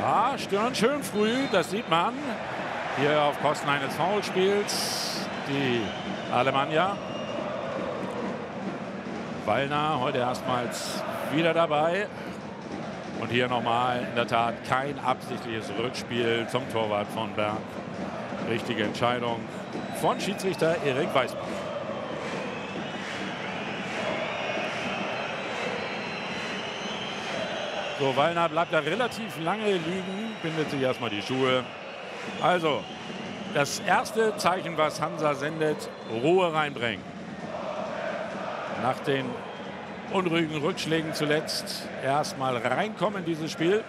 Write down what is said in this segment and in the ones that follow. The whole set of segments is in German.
Ja, stören schön früh, das sieht man. Hier auf Kosten eines Foulspiels die Alemannia. Wallner heute erstmals wieder dabei. Und hier nochmal in der Tat kein absichtliches Rückspiel zum Torwart von Bern. Richtige Entscheidung von Schiedsrichter Erik Weisbach. So, Wallner bleibt da relativ lange liegen, bindet sich erstmal die Schuhe. Also, das erste Zeichen, was Hansa sendet, Ruhe reinbringen. Nach den unruhigen Rückschlägen zuletzt erstmal reinkommen in dieses Spiel.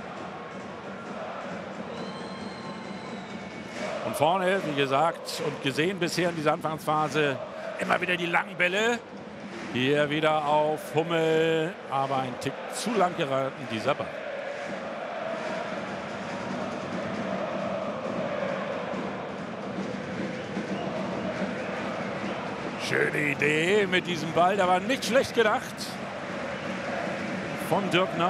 Und vorne, wie gesagt und gesehen bisher in dieser Anfangsphase, immer wieder die langen Bälle. Hier wieder auf Hummel, aber ein Tick zu lang geraten, dieser Ball. Schöne Idee mit diesem Ball, der war nicht schlecht gedacht. Von Dirkner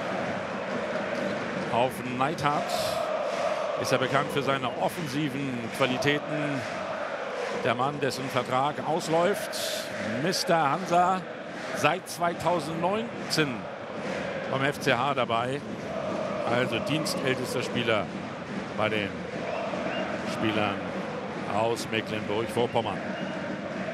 auf Neidhardt. Ist er bekannt für seine offensiven Qualitäten. Der Mann, dessen Vertrag ausläuft. Mr. Hansa seit 2019 beim FCH dabei. Also dienstältester Spieler bei den Spielern aus Mecklenburg-Vorpommern.